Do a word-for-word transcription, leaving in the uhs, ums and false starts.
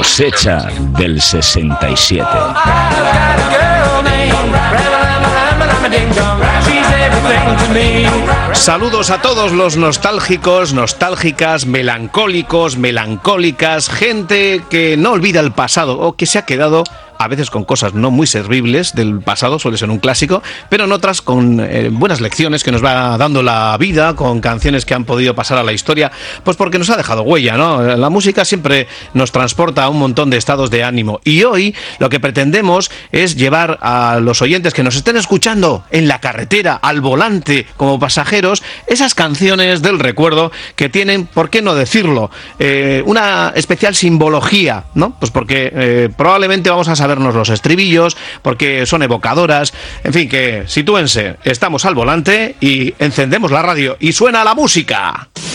Cosecha del sesenta y siete. Saludos a todos los nostálgicos, nostálgicas, melancólicos, melancólicas, gente que no olvida el pasado o que se ha quedado a veces con cosas no muy servibles del pasado, suele ser un clásico, pero en otras con eh, buenas lecciones que nos va dando la vida, con canciones que han podido pasar a la historia, pues porque nos ha dejado huella, ¿no? La música siempre nos transporta a un montón de estados de ánimo, y hoy lo que pretendemos es llevar a los oyentes que nos estén escuchando en la carretera, al volante, como pasajeros, esas canciones del recuerdo que tienen, ¿por qué no decirlo?, eh, una especial simbología, ¿no? Pues porque eh, probablemente vamos a saber los estribillos, porque son evocadoras, en fin, que sitúense, estamos al volante y encendemos la radio y suena la música.